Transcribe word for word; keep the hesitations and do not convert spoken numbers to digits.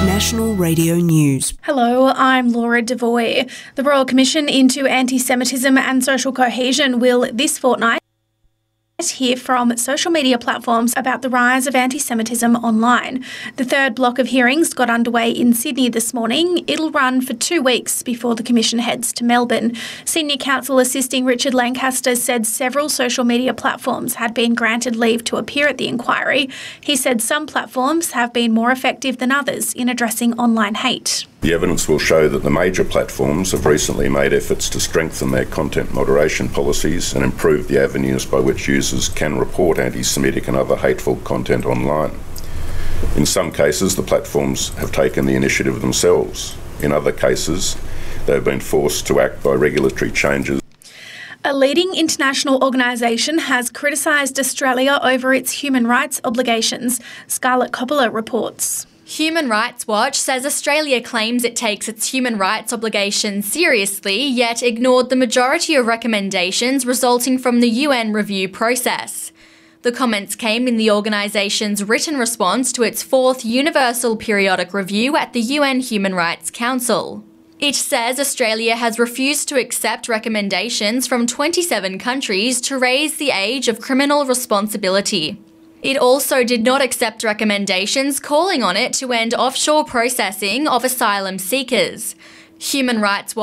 National Radio News. Hello, I'm Laura Devoy. The Royal Commission into Anti-Semitism and Social Cohesion will this fortnight hear from social media platforms about the rise of anti-Semitism online. The third block of hearings got underway in Sydney this morning. It'll run for two weeks before the Commission heads to Melbourne. Senior counsel assisting Richard Lancaster said several social media platforms had been granted leave to appear at the inquiry. He said some platforms have been more effective than others in addressing online hate. The evidence will show that the major platforms have recently made efforts to strengthen their content moderation policies and improve the avenues by which users can report anti-Semitic and other hateful content online. In some cases, the platforms have taken the initiative themselves. In other cases, they have been forced to act by regulatory changes. A leading international organisation has criticised Australia over its human rights obligations. Scarlett Coppola reports. Human Rights Watch says Australia claims it takes its human rights obligations seriously, yet ignored the majority of recommendations resulting from the U N review process. The comments came in the organisation's written response to its fourth Universal Periodic Review at the U N Human Rights Council. It says Australia has refused to accept recommendations from twenty-seven countries to raise the age of criminal responsibility. It also did not accept recommendations calling on it to end offshore processing of asylum seekers. Human Rights